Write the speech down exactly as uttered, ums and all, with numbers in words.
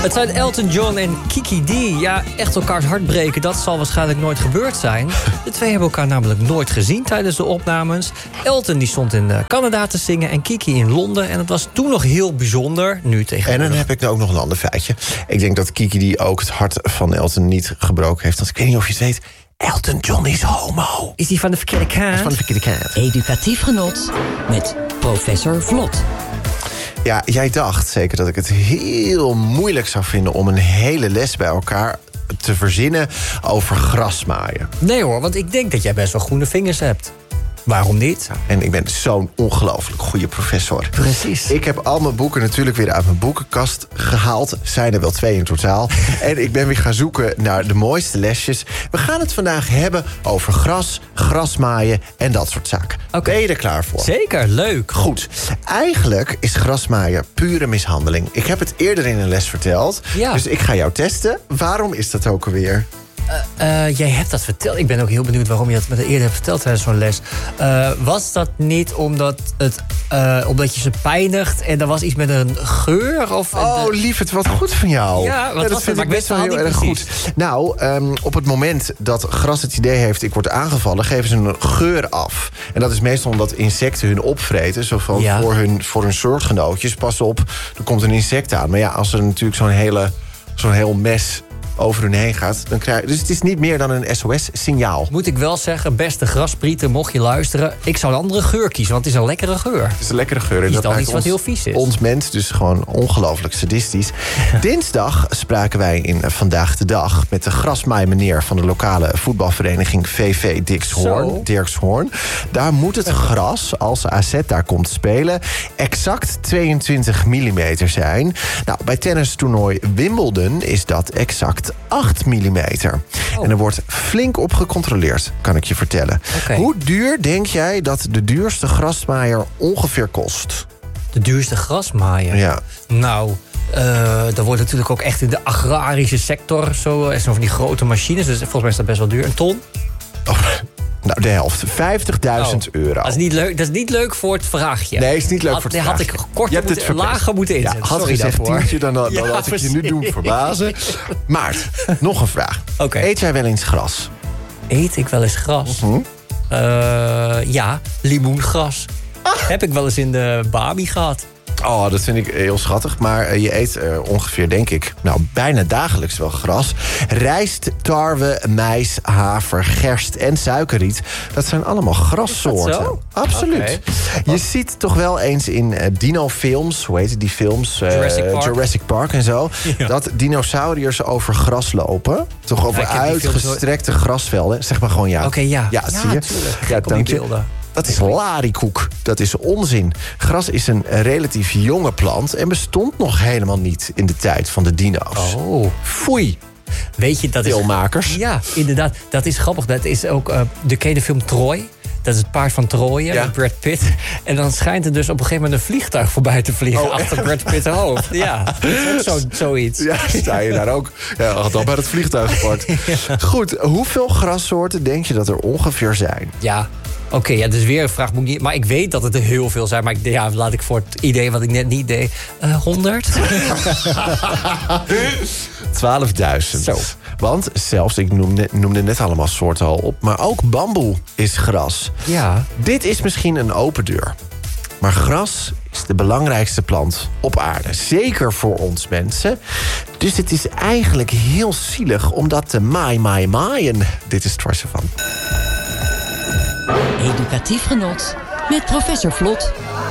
Het zijn Elton John en Kiki D. Ja, echt elkaars hart breken, dat zal waarschijnlijk nooit gebeurd zijn. De twee hebben elkaar namelijk nooit gezien tijdens de opnames. Elton die stond in Canada te zingen en Kiki in Londen. En het was toen nog heel bijzonder, nu tegenwoordig. En dan heb ik nou ook nog een ander feitje. Ik denk dat Kiki D ook het hart van Elton niet gebroken heeft. Want ik weet niet of je het weet, Elton John is homo. Is die van de verkeerde kaart? Van de verkeerde kaart. Educatief genot met professor Vlot. Ja, jij dacht zeker dat ik het heel moeilijk zou vinden om een hele les bij elkaar te verzinnen over grasmaaien. Nee hoor, want ik denk dat jij best wel groene vingers hebt. Waarom niet? En ik ben zo'n ongelooflijk goede professor. Precies. Ik heb al mijn boeken natuurlijk weer uit mijn boekenkast gehaald. Zijn er wel twee in totaal. En ik ben weer gaan zoeken naar de mooiste lesjes. We gaan het vandaag hebben over gras, grasmaaien en dat soort zaken. Okay. Ben je er klaar voor? Zeker, leuk. Goed. Eigenlijk is grasmaaien pure mishandeling. Ik heb het eerder in een les verteld. Ja. Dus ik ga jou testen. Waarom is dat ook alweer? Uh, uh, jij hebt dat verteld. Ik ben ook heel benieuwd waarom je dat met de eerder hebt verteld tijdens zo'n les. Uh, was dat niet omdat, het, uh, omdat je ze pijnigt en er was iets met een geur? Of Oh, de... lieverd, wat goed van jou. Ja, wat ja, dat was vind het? ik best wel heel erg precies. goed. Nou, um, op het moment dat gras het idee heeft, ik word aangevallen, geven ze een geur af. En dat is meestal omdat insecten hun opvreten. Zo van Ja. voor, hun, voor hun soortgenootjes. Pas op, er komt een insect aan. Maar ja, als er natuurlijk zo'n hele, zo'n heel mes over hun heen gaat, dan krijg je... Dus het is niet meer dan een S O S-signaal. Moet ik wel zeggen, beste grasprieten, mocht je luisteren, ik zou een andere geur kiezen, want het is een lekkere geur. Het is een lekkere geur. En Is dat dan maakt iets wat ons, heel vies is. Ons mens dus gewoon ongelooflijk sadistisch. Dinsdag spraken wij in Vandaag de Dag met de grasmaaimeneer van de lokale voetbalvereniging V V Dirkshoorn. Dirkshoorn. Daar moet het gras, als A Z daar komt spelen, exact tweeëntwintig millimeter zijn. Nou, bij tennistoernooi Wimbledon is dat exact acht millimeter. Oh. En er wordt flink op gecontroleerd, kan ik je vertellen. Okay. Hoe duur denk jij dat de duurste grasmaaier ongeveer kost? De duurste grasmaaier? Ja. Nou, uh, er wordt natuurlijk ook echt in de agrarische sector zo, en zo van die grote machines. Dus volgens mij is dat best wel duur. Een ton? Oh, nou, de helft. vijftigduizend oh. euro. Dat is, niet leuk, dat is niet leuk voor het vraagje. Nee, is niet leuk had, voor het had vraagje. ik korter moet, moeten, lager moeten inzetten. Ja, had Sorry gezegd daarvoor. tientje, dan, dan ja, had ik je nu doen verbazen. Maar, nog een vraag. Okay. Eet jij wel eens gras? Eet ik wel eens gras? Uh-huh. Uh, ja, limoengras. Ah. Heb ik wel eens in de Bami gehad. Oh, dat vind ik heel schattig. Maar je eet uh, ongeveer, denk ik, nou, bijna dagelijks wel gras. Rijst, tarwe, mais, haver, gerst en suikerriet. Dat zijn allemaal grassoorten. Is dat zo? Absoluut. Okay. Je ziet toch wel eens in uh, dino-films, hoe heet die films? Uh, Jurassic Park. Jurassic Park en zo. Ja. Dat dinosauriërs over gras lopen. Toch over ja, uitgestrekte grasvelden. Zeg maar gewoon ja. Oké, okay, ja. Ja, ja, zie je? Tuurlijk. Ja, dank je. Dat is lariekoek. Dat is onzin. Gras is een relatief jonge plant en bestond nog helemaal niet in de tijd van de dino's. Oh. Foei. Weet je, dat is... Filmmakers. Ja, inderdaad. Dat is grappig. Dat is ook uh, de, ken je de film Troy? Dat is het paard van Troje, ja. Met Brad Pitt. En dan schijnt er dus op een gegeven moment een vliegtuig voorbij te vliegen. Oh, achter Brad Pitt's hoofd. Ja, dat is ook zo, zoiets. Ja, sta je daar ook. Ja, had al bij het vliegtuig gepakt. Ja. Goed, hoeveel grassoorten denk je dat er ongeveer zijn? Ja, oké, okay, ja, dus weer een vraag. Moet ik niet, maar ik weet dat het er heel veel zijn. Maar ik, ja, laat ik voor het idee wat ik net niet deed. Uh, honderd? twaalfduizend. Zo. Want zelfs, ik noemde, noemde net allemaal soorten al op, maar ook bamboe is gras. Ja. Dit is misschien een open deur. Maar gras is de belangrijkste plant op aarde. Zeker voor ons mensen. Dus het is eigenlijk heel zielig om dat te maai, maai, maaien. Dit is Troy Sivan. Educatief genot met professor Vlot.